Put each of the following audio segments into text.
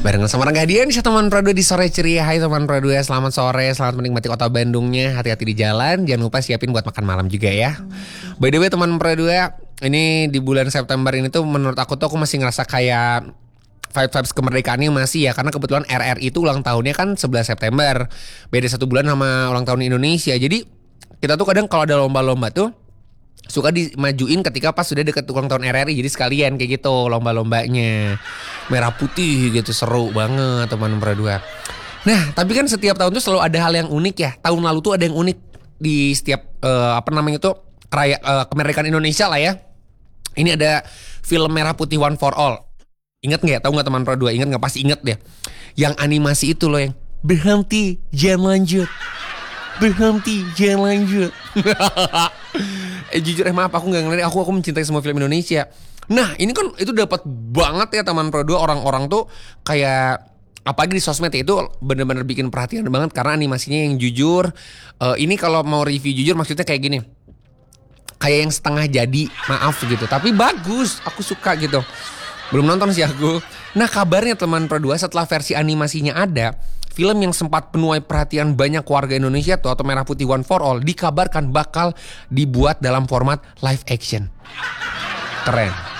Barengan sama Rangga Hadian di teman Pradua di sore ceria. Hai teman Pradua, selamat sore, selamat menikmati kota Bandungnya. Hati-hati di jalan, jangan lupa siapin buat makan malam juga ya. By the way teman Pradua, ini di bulan September ini tuh menurut aku masih ngerasa kayak vibes kemerdekaannya masih ya. Karena kebetulan RRI itu ulang tahunnya kan 11 September. Beda 1 bulan sama ulang tahun Indonesia. Jadi kita tuh kadang kalau ada lomba-lomba tuh suka dimajuin ketika pas sudah deket ulang tahun RRI. Jadi sekalian kayak gitu lomba-lombanya. Merah putih gitu, seru banget teman Pradua. Nah tapi kan setiap tahun tuh selalu ada hal yang unik ya. Tahun lalu tuh ada yang unik di setiap kemerdekaan Indonesia lah ya. Ini ada film Merah Putih One for All. Ingat gak? Tahu gak teman Pradua? Ingat gak? Pasti ingat deh. Yang animasi itu loh yang berhenti jangan lanjut, berhenti jangan lanjut. Jujur maaf aku gak ngerti. Aku mencintai semua film Indonesia. Nah ini kan itu dapat banget ya teman Pradua. Orang-orang tuh kayak apalagi di sosmed ya, itu bener-bener bikin perhatian banget karena animasinya yang jujur. Ini kalau mau review jujur maksudnya kayak gini, kayak yang setengah jadi, maaf gitu, tapi bagus, aku suka gitu. Belum nonton sih aku. Nah kabarnya teman Pradua, setelah versi animasinya ada, film yang sempat menuai perhatian banyak warga Indonesia tuh atau Merah Putih One for All dikabarkan bakal dibuat dalam format live action. Keren.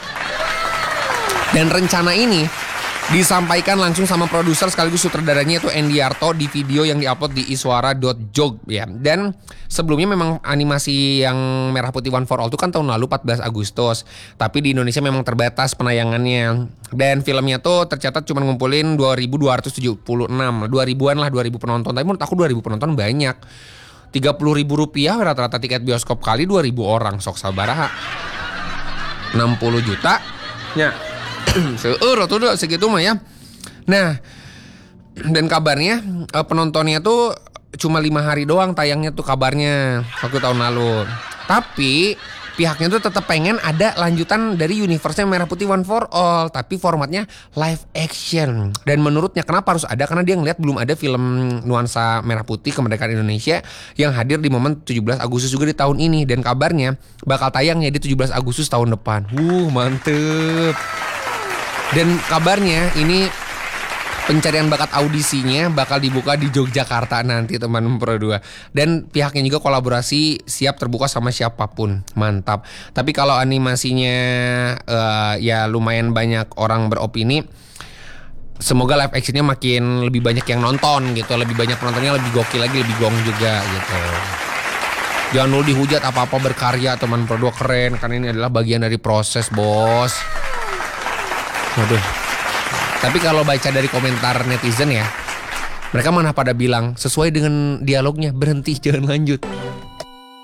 Dan rencana ini disampaikan langsung sama produser sekaligus sutradaranya itu Endiarto di video yang diupload di iswara.jog ya. Dan sebelumnya memang animasi yang Merah Putih One for All itu kan tahun lalu 14 Agustus. Tapi di Indonesia memang terbatas penayangannya. Dan filmnya tuh tercatat cuma ngumpulin 2.276, 2000-an lah, 2.000 penonton. Tapi menurut aku 2.000 penonton banyak. Rp30.000 rata-rata tiket bioskop kali 2.000 orang. Sok sabaraha 60 juta ya. Tuh segitu mah ya. Nah dan kabarnya penontonnya tuh cuma 5 hari doang tayangnya tuh kabarnya waktu tahun lalu. Tapi pihaknya tuh tetap pengen ada lanjutan dari universe-nya Merah Putih One for All, tapi formatnya live action. Dan menurutnya kenapa harus ada? Karena dia ngeliat belum ada film nuansa Merah Putih kemerdekaan Indonesia yang hadir di momen 17 Agustus juga di tahun ini. Dan kabarnya bakal tayangnya di 17 Agustus tahun depan. Mantep. Dan kabarnya ini pencarian bakat audisinya bakal dibuka di Yogyakarta nanti teman Pradua. Dan pihaknya juga kolaborasi siap terbuka sama siapapun. Mantap. Tapi kalau animasinya ya lumayan banyak orang beropini, semoga live actionnya makin lebih banyak yang nonton gitu. Lebih banyak penontonnya, lebih gokil lagi, lebih gong juga gitu. Jangan dulu dihujat apa-apa berkarya teman Pradua, keren. Karena ini adalah bagian dari proses bos. Waduh. Tapi kalau baca dari komentar netizen ya, mereka mana pada bilang sesuai dengan dialognya, berhenti jangan lanjut.